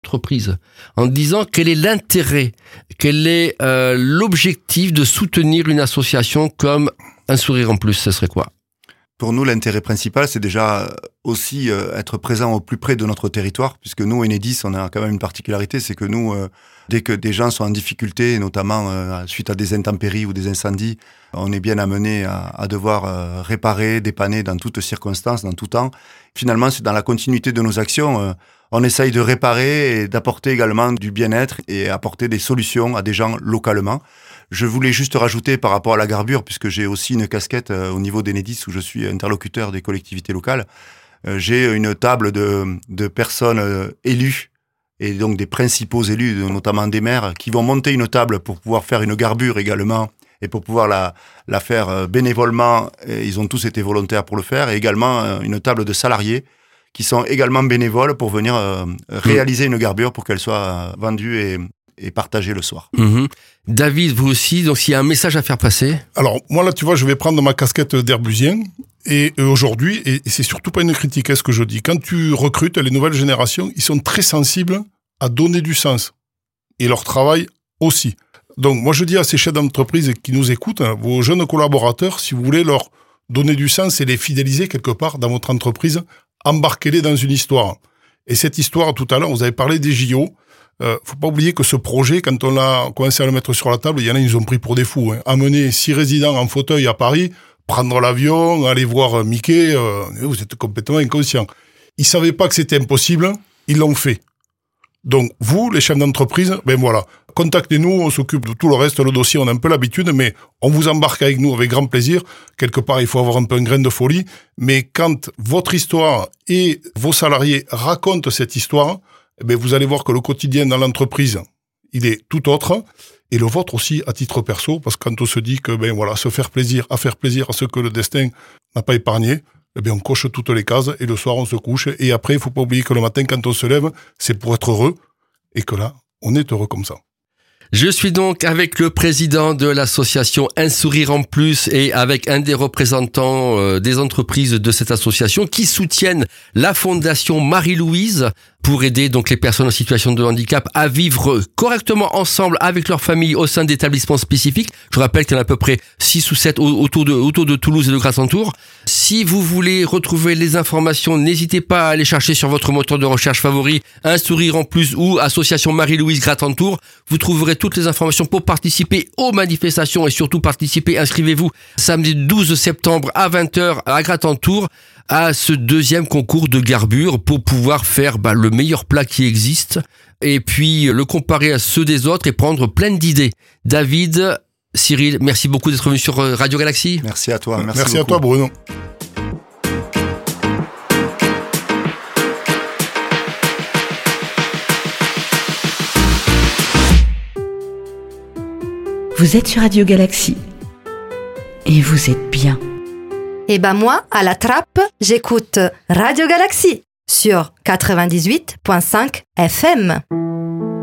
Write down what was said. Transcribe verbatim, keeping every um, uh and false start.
d'entreprise en disant quel est l'intérêt, quel est euh, l'objectif de soutenir une association comme Un Sourire en Plus, ce serait quoi ? Pour nous, l'intérêt principal, c'est déjà aussi euh, être présent au plus près de notre territoire, puisque nous, Enedis, on a quand même une particularité, c'est que nous, euh, dès que des gens sont en difficulté, notamment euh, suite à des intempéries ou des incendies, on est bien amené à, à devoir euh, réparer, dépanner dans toutes circonstances, dans tout temps. Finalement, c'est dans la continuité de nos actions, euh, on essaye de réparer et d'apporter également du bien-être et apporter des solutions à des gens localement. Je voulais juste rajouter par rapport à la garbure, puisque j'ai aussi une casquette euh, au niveau d'Enedis où je suis interlocuteur des collectivités locales. Euh, j'ai une table de, de personnes euh, élues et donc des principaux élus, notamment des maires, qui vont monter une table pour pouvoir faire une garbure également et pour pouvoir la, la faire euh, bénévolement. Et ils ont tous été volontaires pour le faire. Et également euh, une table de salariés qui sont également bénévoles pour venir euh, réaliser une garbure pour qu'elle soit euh, vendue et et partager le soir. Mmh. David, vous aussi, donc s'il y a un message à faire passer. Alors, moi là, tu vois, je vais prendre ma casquette d'herbusien, et euh, aujourd'hui, et, et c'est surtout pas une critique à ce que je dis, quand tu recrutes les nouvelles générations, ils sont très sensibles à donner du sens, et leur travail aussi. Donc, moi je dis à ces chefs d'entreprise qui nous écoutent, hein, vos jeunes collaborateurs, si vous voulez leur donner du sens et les fidéliser quelque part dans votre entreprise, embarquez-les dans une histoire. Et cette histoire, tout à l'heure, vous avez parlé des J O. Euh, faut pas oublier que ce projet, quand on a commencé à le mettre sur la table, il y en a, ils ont pris pour des fous. Hein. Amener six résidents en fauteuil à Paris, prendre l'avion, aller voir Mickey, euh, vous êtes complètement inconscient. Ils savaient pas que c'était impossible, ils l'ont fait. Donc, vous, les chefs d'entreprise, ben voilà, contactez-nous, on s'occupe de tout le reste, le dossier, on a un peu l'habitude, mais on vous embarque avec nous avec grand plaisir. Quelque part, il faut avoir un peu un grain de folie, mais quand votre histoire et vos salariés racontent cette histoire, eh bien, vous allez voir que le quotidien dans l'entreprise, il est tout autre, et le vôtre aussi à titre perso, parce que quand on se dit que, ben voilà, se faire plaisir, à faire plaisir à ceux que le destin n'a pas épargné, eh bien, on coche toutes les cases, et le soir, on se couche, et après, il faut pas oublier que le matin, quand on se lève, c'est pour être heureux, et que là, on est heureux comme ça. Je suis donc avec le président de l'association Un Sourire en Plus et avec un des représentants euh, des entreprises de cette association qui soutiennent la fondation Marie-Louise pour aider donc les personnes en situation de handicap à vivre correctement ensemble avec leur famille au sein d'établissements spécifiques. Je rappelle qu'il y en a à peu près six ou sept autour de, autour de Toulouse et de Grasse-en-Tours. Si vous voulez retrouver les informations, n'hésitez pas à aller chercher sur votre moteur de recherche favori Un Sourire en Plus ou Association Marie-Louise Grasse-en-Tours. Vous trouverez toutes les informations pour participer aux manifestations et surtout participer. Inscrivez-vous samedi douze septembre à vingt heures à Grasse-en-Tours à ce deuxième concours de garbure pour pouvoir faire bah, le meilleur plat qui existe et puis le comparer à ceux des autres et prendre plein d'idées. David, Cyril, merci beaucoup d'être venu sur Radio Galaxie. Merci à toi. Merci, merci beaucoup. à toi, Bruno. Vous êtes sur Radio Galaxie et vous êtes bien. Et ben moi, à la trappe, j'écoute Radio Galaxie sur quatre-vingt-dix-huit virgule cinq F M.